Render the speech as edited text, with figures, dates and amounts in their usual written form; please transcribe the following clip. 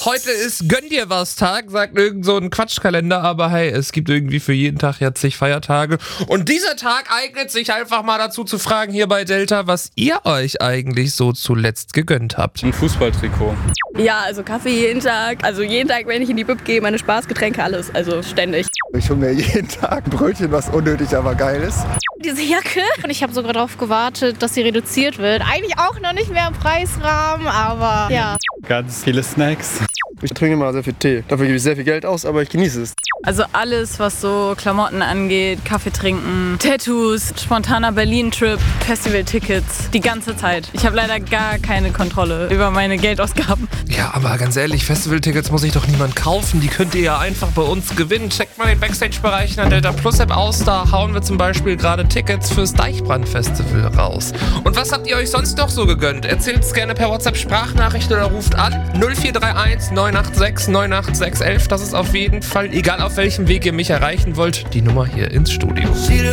Heute ist Gönn dir was Tag, sagt irgend so ein Quatschkalender, aber hey, es gibt irgendwie für jeden Tag ja zig Feiertage. Und dieser Tag eignet sich einfach mal dazu zu fragen hier bei Delta, was ihr euch eigentlich so zuletzt gegönnt habt. Ein Fußballtrikot. Ja, also Kaffee jeden Tag. Also jeden Tag, wenn ich in die Bib gehe, meine Spaßgetränke, alles. Also ständig. Ich hole mir jeden Tag ein Brötchen, was unnötig, aber geil ist. Diese Jacke. Und ich habe sogar darauf gewartet, dass sie reduziert wird. Eigentlich auch noch nicht mehr im Preisrahmen, aber ja. Ganz viele Snacks. Ich trinke immer sehr viel Tee. Dafür gebe ich sehr viel Geld aus, aber ich genieße es. Also alles, was so Klamotten angeht, Kaffee trinken, Tattoos, spontaner Berlin-Trip, Festival-Tickets, die ganze Zeit. Ich habe leider gar keine Kontrolle über meine Geldausgaben. Ja, aber ganz ehrlich, Festival-Tickets muss sich doch niemand kaufen. Die könnt ihr ja einfach bei uns gewinnen. Checkt mal den Backstage-Bereich in der Delta Plus App aus. Da hauen wir zum Beispiel gerade Tickets fürs Deichbrand-Festival raus. Und was habt ihr euch sonst noch so gegönnt? Erzählt es gerne per WhatsApp-Sprachnachricht oder ruft an 0431 986 986 11. Das ist auf jeden Fall, egal auf welchem Weg ihr mich erreichen wollt, die Nummer hier ins Studio.